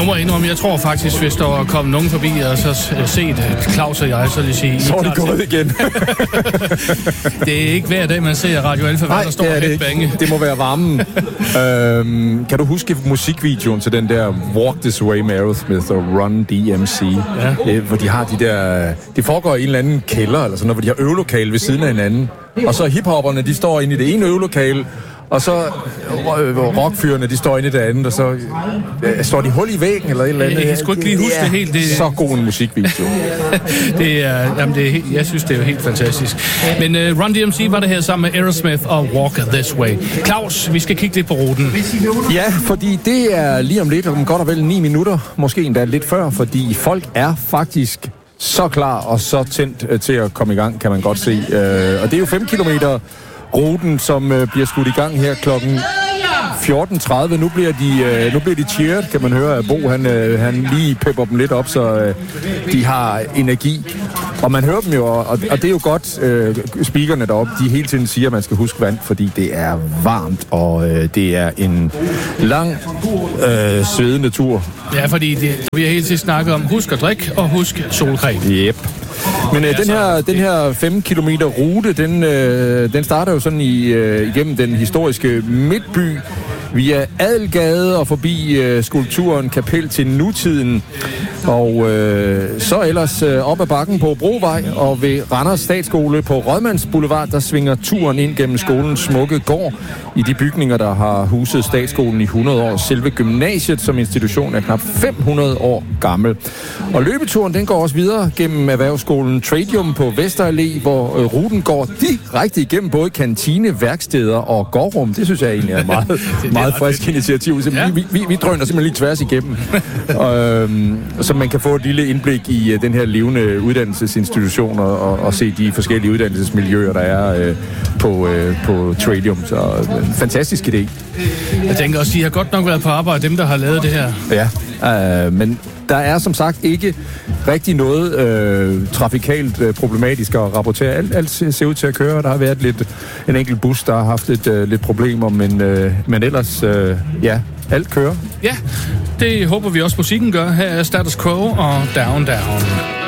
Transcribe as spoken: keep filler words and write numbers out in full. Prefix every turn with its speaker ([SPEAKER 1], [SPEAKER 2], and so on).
[SPEAKER 1] nu må jeg indrømme, jeg tror faktisk, hvis der var kommet nogen forbi og så set Claus og jeg, så vil jeg sige...
[SPEAKER 2] Så er det gået igen.
[SPEAKER 1] Det er ikke hver dag, man ser Radio Alfa, hvad der står og headbange.
[SPEAKER 2] Det må være varmen. øhm, kan du huske musikvideoen til den der Walk This Way med Aerosmith og Run D M C? Ja. Øh, hvor de har de der... Det foregår i en eller anden kælder, eller sådan noget, hvor de har øvelokale ved siden af hinanden. Og så hiphopperne, de står inde i det ene øvelokale, og så rockfyrene, de står inde i det andet, og så øh, står de hul i væggen, eller et eller andet.
[SPEAKER 1] Jeg kan sgu ikke lige huske det, det helt. Det
[SPEAKER 2] så god en musikvideo.
[SPEAKER 1] det er, jamen det er, jeg synes, det er jo helt fantastisk. Men uh, Run D M C var det her sammen med Aerosmith og Walk This Way. Claus, vi skal kigge lidt på ruten.
[SPEAKER 2] Ja, fordi det er lige om lidt, om godt og vel ni minutter, måske endda lidt før, fordi folk er faktisk så klar og så tændt uh, til at komme i gang, kan man godt se. Uh, og det er jo fem kilometer ruten, som øh, bliver skudt i gang her klokken fjorten tredive. Nu bliver de, øh, nu bliver de cheered, kan man høre, at Bo han, øh, han lige pepper dem lidt op, så øh, de har energi. Og man hører dem jo, og, og det er jo godt, øh, speakerne deroppe, de hele tiden siger, at man skal huske vand, fordi det er varmt, og øh, det er en lang, øh, svedende tur.
[SPEAKER 1] Ja, fordi det, vi har hele tiden snakket om, husk at drikke, og husk solcreme.
[SPEAKER 2] Yep. Men øh, den her den her fem kilometer rute, den øh, den starter jo sådan i øh, igennem den historiske midtby via Adelgade og forbi øh, skulpturen Kapel til nutiden. Og øh, så ellers øh, op ad bakken på Brovej og ved Randers Statsskole på Rådmands Boulevard, der svinger turen ind gennem skolens smukke gård i de bygninger, der har huset Statsskolen i hundrede år. Selve gymnasiet som institution er knap fem hundrede år gammel. Og løbeturen, den går også videre gennem erhvervsskolen Tradium på Vesterallé, hvor øh, ruten går direkte igennem både kantine, værksteder og gårdrum. Det synes jeg egentlig er et meget, meget frisk initiativ. Ja. Vi, vi, vi drøner simpelthen lige tværs igennem. og, øhm, så man kan få et lille indblik i uh, den her levende uddannelsesinstitution og, og, og se de forskellige uddannelsesmiljøer, der er uh, på, uh, på Tradium. Så uh, en fantastisk idé.
[SPEAKER 1] Jeg tænker også, de har godt nok været på arbejde, dem der har lavet det her.
[SPEAKER 2] Ja, uh, men der er som sagt ikke rigtig noget øh, trafikalt øh, problematisk at rapportere. Alt, alt ser ud til at køre. Der har været lidt en enkelt bus, der har haft lidt, øh, lidt problemer, men, øh, men ellers, øh, ja, alt kører.
[SPEAKER 1] Ja, det håber vi også musikken gør. Her er Status Quo og Down Down.